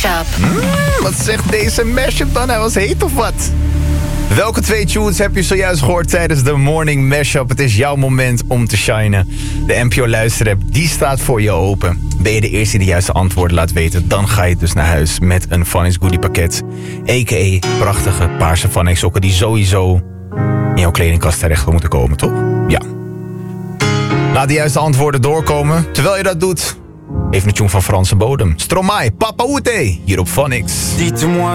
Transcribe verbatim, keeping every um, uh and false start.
Mashup. Mm, wat zegt deze mashup dan? Hij was heet of wat? Welke twee tunes heb je zojuist gehoord tijdens de Morning Mashup? Het is jouw moment om te shinen. De N P O Luisterapp, die staat voor je open. Ben je de eerste die de juiste antwoorden laat weten, dan ga je dus naar huis met een Funnies Goodie pakket. A K A prachtige paarse Funnies sokken die sowieso in jouw kledingkast terecht moeten komen, toch? Ja. Laat de juiste antwoorden doorkomen. Terwijl je dat doet, even een tune van Franse bodem. Stromae, Papa Oute, hier op Phonics. Dites-moi